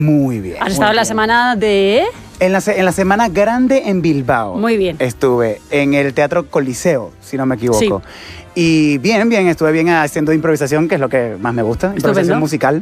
Muy bien. Has estado en la semana de... En la Semana Grande en Bilbao. Muy bien. Estuve en el Teatro Coliseo, si no me equivoco. Sí. Y bien, estuve bien haciendo improvisación, que es lo que más me gusta, improvisación musical.